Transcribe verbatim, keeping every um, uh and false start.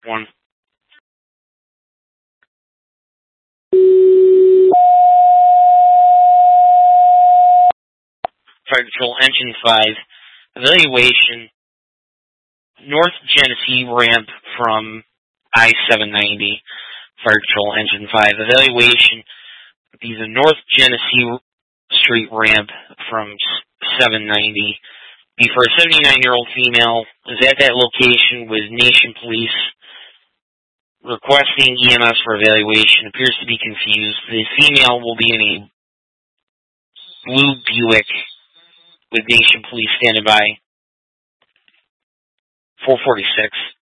one. Fire Patrol Engine five. Evaluation. North Genesee ramp from I seven ninety. Fire Patrol Engine five. Evaluation. Be the North Genesee Street ramp from seven ninety. Be for a seventy-nine-year-old female. Is at that location with Nation Police requesting E M S for evaluation. Appears to be confused. The female will be in a blue Buick with Nation Police standing by. four forty-six.